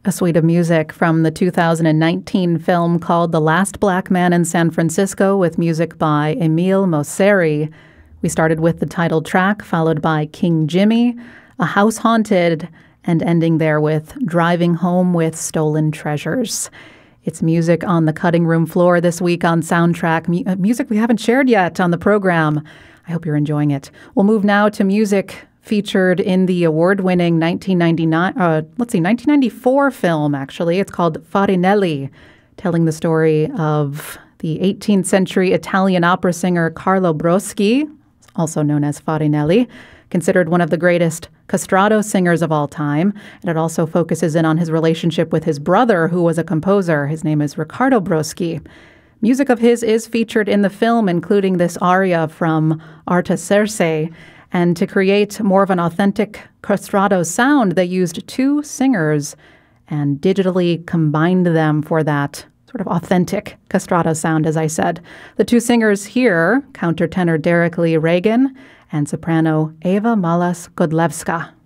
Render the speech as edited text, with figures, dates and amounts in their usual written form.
A suite of music from the 2019 film called The Last Black Man in San Francisco with music by Emile Mosseri. We started with the title track, followed by King Jimmy, A House Haunted, and ending there with Driving Home with Stolen Treasures. It's music on the cutting room floor this week on Soundtrack, music we haven't shared yet on the program. I hope you're enjoying it. We'll move now to music featured in the award-winning 1994 film, actually. It's called Farinelli, telling the story of the 18th century Italian opera singer Carlo Broschi, also known as Farinelli, considered one of the greatest castrato singers of all time. And it also focuses in on his relationship with his brother, who was a composer. His name is Riccardo Broschi. Music of his is featured in the film, including this aria from Artaserse. And to create more of an authentic castrato sound, they used two singers and digitally combined them for that sort of authentic castrato sound, as I said. The two singers here, countertenor Derek Lee Reagan and soprano Eva Malas Godlewska.